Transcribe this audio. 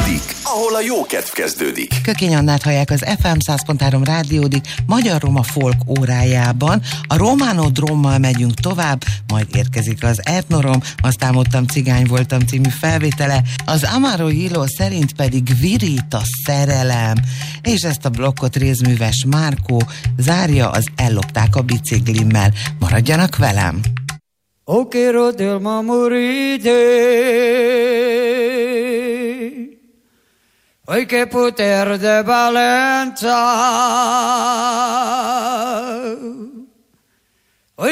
Rádiódik, ahol a jó kedv kezdődik. Kökény Annát hallják az FM 100.3 Rádiódik magyar-roma folk órájában. A Romano Drommal megyünk tovább, majd érkezik az Etnorom, azt álmodtam, cigány voltam című felvétele, az Amaro Hilo szerint pedig virít a szerelem, és ezt a blokkot rézműves Márkó zárja az Ellopták a biciklimmel. Maradjanak velem! O quiero del mamorite, hoy que poter de Valenza,